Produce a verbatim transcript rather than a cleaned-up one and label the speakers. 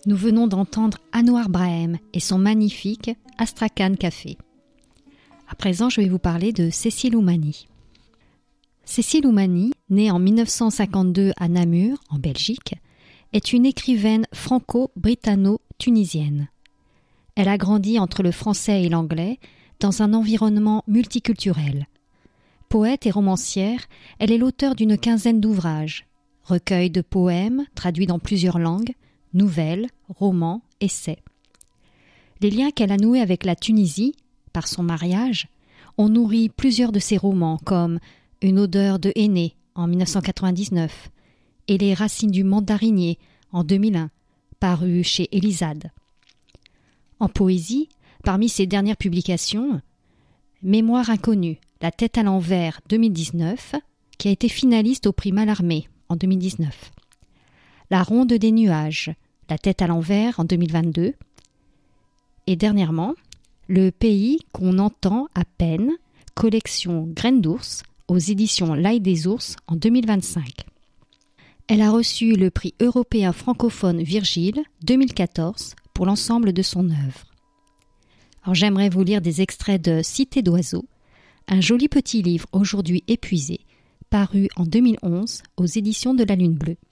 Speaker 1: Nous venons d'entendre Anouar Brahim et son magnifique Astrakhan Café. À présent, je vais vous parler de Cécile Oumani. Cécile Oumani, née en dix-neuf cent cinquante-deux à Namur, en Belgique, est une écrivaine franco-britanno-tunisienne. Elle a grandi entre le français et l'anglais dans un environnement multiculturel. Poète et romancière, elle est l'auteure d'une quinzaine d'ouvrages, recueils de poèmes traduits dans plusieurs langues, nouvelles, romans, essais. Les liens qu'elle a noués avec la Tunisie, par son mariage, ont nourri plusieurs de ses romans comme Une odeur de henné en dix-neuf cent quatre-vingt-dix-neuf et Les racines du mandarinier en deux mille un, paru chez Elisade. En poésie, parmi ses dernières publications, Mémoire inconnue, La tête à l'envers deux mille dix-neuf, qui a été finaliste au prix Mallarmé en deux mille dix-neuf. La ronde des nuages, La tête à l'envers en deux mille vingt-deux. Et dernièrement, Le pays qu'on entend à peine, collection Graines d'ours, aux éditions L'Ail des ours en deux mille vingt-cinq. Elle a reçu le prix européen francophone Virgile deux mille quatorze pour l'ensemble de son œuvre. Alors j'aimerais vous lire des extraits de Cité d'oiseaux, un joli petit livre aujourd'hui épuisé, paru en deux mille onze aux éditions de la Lune Bleue.